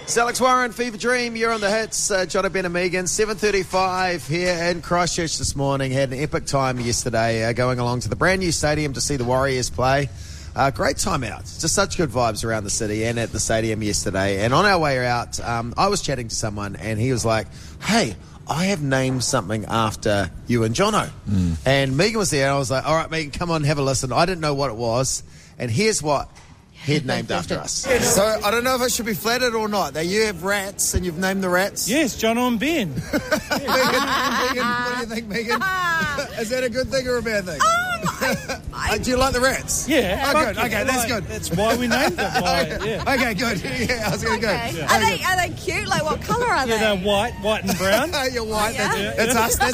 It's Alex Warren, Fever Dream. You're on the hits. Jono, Ben and Megan. 7:35 here in Christchurch this morning. Had an epic time yesterday going along to the brand new stadium to see the Warriors play. Great time out. Just such good vibes around the city and at the stadium yesterday. And on our way out, I was chatting to someone and he was like, hey, I have named something after you and Jono. And Megan was there and I was like, all right, Megan, come on, have a listen. I didn't know what it was. And here's what he'd named after us. So I don't know if I should be flattered or not. That you have rats and you've named the rats. Yes, Jono and Ben. Megan, what do you think, Megan? Is that a good thing or a bad thing? Do you like the rats? Yeah. Oh, good. Okay, that's good. That's why we named it. Yeah. Okay, good. Yeah, I was going to go. Okay. Are they cute? Like, what colour are they? Yeah, they're white and brown. You're white. Yeah. That's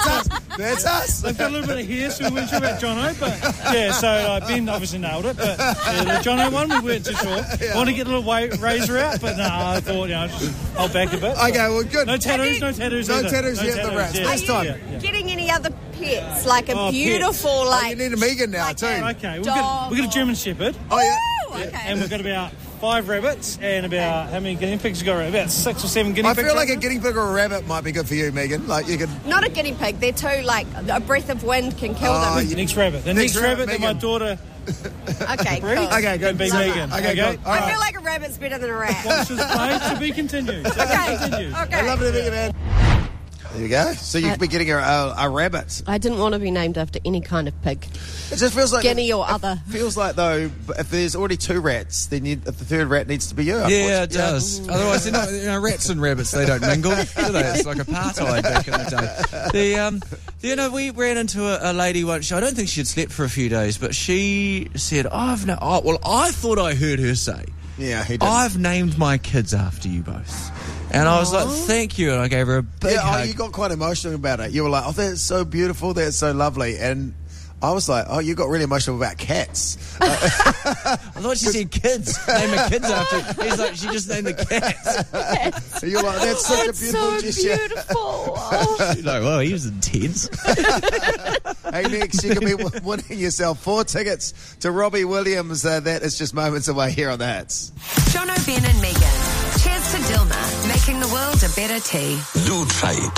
us. They've got a little bit of hair, so we weren't sure about Jono. But yeah, so Ben obviously nailed it. But the Jono one, we weren't too sure. Yeah. Want to get a little razor out, but no, I thought, I'll back a bit. Okay, well, good. No tattoos No either. tattoos yet, the rats. Next time. Yeah. Getting any other pets? Like a beautiful, Pets. You need a Megan now, like too. Okay, we've got a German Shepherd. Oh, yeah. Ooh, okay. And we've got about 5 rabbits and about, how many guinea pigs you got? About 6 or 7 guinea pigs. I feel like a guinea pig or a rabbot might be good for you, Megan. Like you could. Not a guinea pig. They're too, like, a breath of wind can kill them. Next rabbit. The next rabbit that my daughter... Okay, cool. Okay, good. Be Megan. Okay, good. I feel like a rabbit's better than a rat. Watch this play to be continued. Okay. I love it, Megan, man. There you go. So you could be getting a rabbit. I didn't want to be named after any kind of pig. It just feels like Guinea or other. Feels like though, if there's already 2 rats, then the third rat needs to be you. Yeah, it does. Otherwise, they're not, rats and rabbits, they don't mingle, do they? It's like apartheid back in the day. We ran into a lady once. I don't think she'd slept for a few days, but she said, I thought I heard her say, yeah, he did. I've named my kids after you both. And I was like, thank you. And I gave her a big hug. You got quite emotional about it. You were like, that's so beautiful. That's so lovely. And I was like, you got really emotional about cats. I thought she said kids. Name her kids after. He's like, she just named the cats. So you're like, that's such a beautiful gesture. Beautiful. She's like, well, he was intense. Hey, next, you could be winning yourself 4 tickets to Robbie Williams. That is just moments away here on the Hits. Jono, Ben and Megan. Cheers to Dilma, making the world a better tea. Do try it.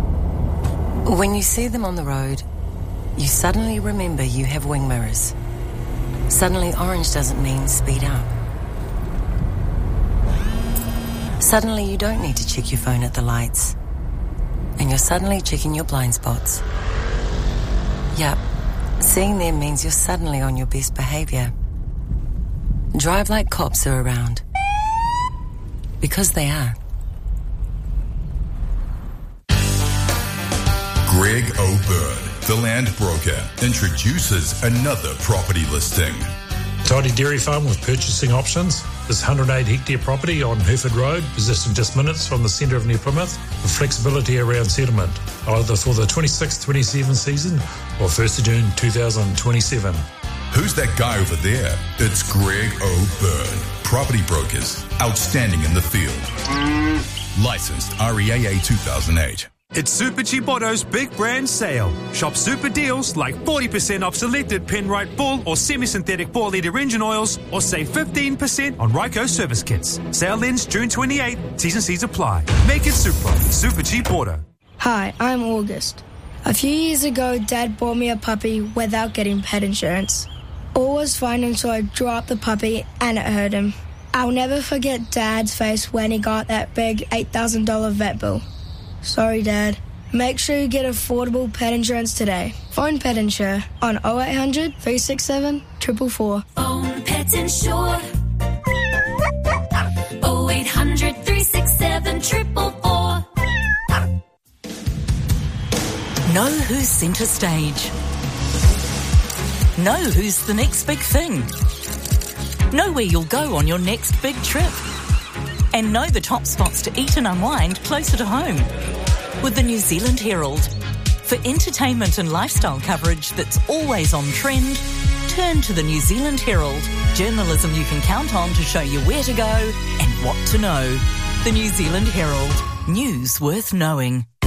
When you see them on the road, you suddenly remember you have wing mirrors. Suddenly orange doesn't mean speed up. Suddenly you don't need to check your phone at the lights. And you're suddenly checking your blind spots. Yup, seeing them means you're suddenly on your best behaviour. Drive like cops are around. Because they are. Greg O'Byrne, the land broker, introduces another property listing. Tidy Dairy Farm with purchasing options. This 108-hectare property on Hereford Road, positioned just minutes from the centre of New Plymouth, with flexibility around settlement, either for the 26-27 season or 1st of June 2027. Who's that guy over there? It's Greg O'Byrne. Property brokers, outstanding in the field. Licensed REAA 2008. It's Super Cheap Auto's Big Brand Sale. Shop super deals like 40% off selected Penrite Bull or semi-synthetic 4-litre engine oils, or save 15% on Ryco service kits. Sale ends June 28. T's&C's apply. Make it Super Cheap Auto. Hi, I'm August. A few years ago, Dad bought me a puppy without getting pet insurance. All was fine until I dropped the puppy and it hurt him. I'll never forget Dad's face when he got that big $8,000 vet bill. Sorry, Dad. Make sure you get affordable pet insurance today. Phone Pet Insure on 0800 367 444. Phone Pet Insure 0800 367 444. Know who's centre stage. Know who's the next big thing. Know where you'll go on your next big trip. And know the top spots to eat and unwind closer to home. With the New Zealand Herald. For entertainment and lifestyle coverage that's always on trend, turn to the New Zealand Herald. Journalism you can count on to show you where to go and what to know. The New Zealand Herald. News worth knowing.